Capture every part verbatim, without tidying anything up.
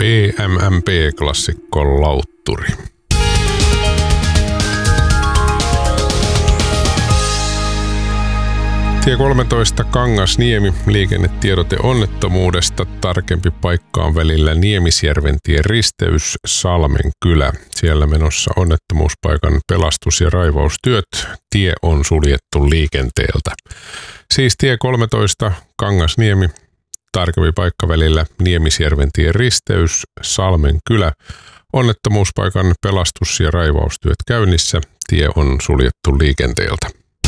P M M P-klassikko Lautturi. Tie kolmetoista Kangasniemi, liikennetiedote onnettomuudesta. Tarkempi paikka on välillä Niemisjärventien risteys, Salmenkylä. Siellä menossa onnettomuuspaikan pelastus- ja raivaustyöt. Tie on suljettu liikenteeltä. Siis tie kolmetoista Kangasniemi, tarkempi paikka välillä Niemisjärventien risteys, Salmenkylä. Onnettomuuspaikan pelastus- ja raivaustyöt käynnissä. Tie on suljettu liikenteeltä.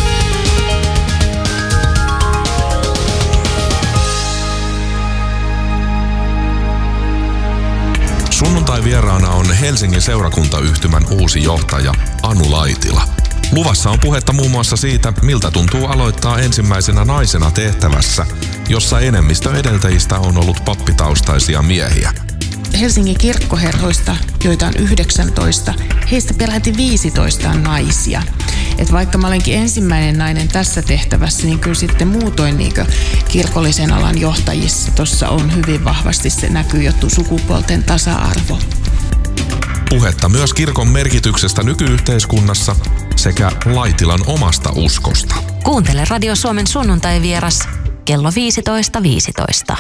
Sunnuntai vieraana on Helsingin seurakuntayhtymän uusi johtaja Anu Laitila. Luvassa on puhetta muun muassa siitä, miltä tuntuu aloittaa ensimmäisenä naisena tehtävässä, jossa enemmistö edeltäjistä on ollut pappitaustaisia miehiä. Helsingin kirkkoherroista, joita on yhdeksäntoista, heistä peräti viisitoista on naisia. Et vaikka mä olenkin ensimmäinen nainen tässä tehtävässä, niin kyllä sitten muutoin niin kirkollisen alan johtajissa tuossa on hyvin vahvasti se näkyy juttu sukupuolten tasa-arvo. Puhetta myös kirkon merkityksestä nykyyhteiskunnassa sekä Laitilan omasta uskosta. Kuuntele Radio Suomen sunnuntai-vieras kello viisitoista viisitoista.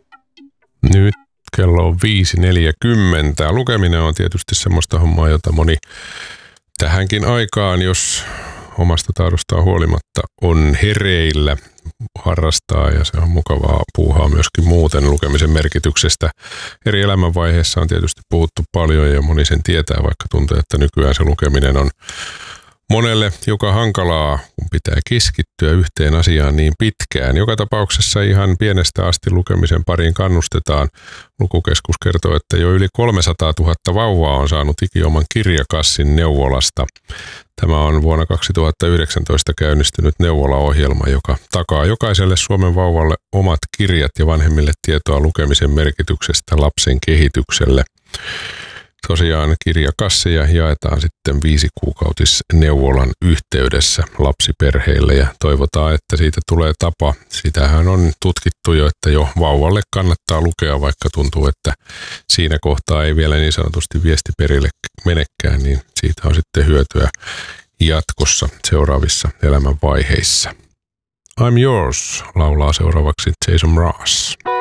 Nyt kello on viisi neljäkymmentä. Lukeminen on tietysti semmoista hommaa, jota moni tähänkin aikaan, jos omasta tahdostaan huolimatta on hereillä, harrastaa, ja se on mukavaa puuhaa myöskin muuten lukemisen merkityksestä. Eri elämänvaiheissa on tietysti puhuttu paljon ja moni sen tietää, vaikka tuntee, että nykyään se lukeminen on monelle joka hankalaa, kun pitää keskittyä yhteen asiaan niin pitkään. Joka tapauksessa ihan pienestä asti lukemisen pariin kannustetaan. Lukukeskus kertoo, että jo yli kolmesataatuhatta vauvaa on saanut ikioman kirjakassin neuvolasta. Tämä on vuonna kaksituhattayhdeksäntoista käynnistynyt neuvolaohjelma, joka takaa jokaiselle Suomen vauvalle omat kirjat ja vanhemmille tietoa lukemisen merkityksestä lapsen kehitykselle. Tosiaan kirjakasseja jaetaan sitten viisikuukautisneuvolan yhteydessä lapsiperheille ja toivotaan, että siitä tulee tapa. Sitähän on tutkittu jo, että jo vauvalle kannattaa lukea, vaikka tuntuu, että siinä kohtaa ei vielä niin sanotusti viesti perille menekään, niin siitä on sitten hyötyä jatkossa seuraavissa elämänvaiheissa. I'm Yours laulaa seuraavaksi Jason Mraz.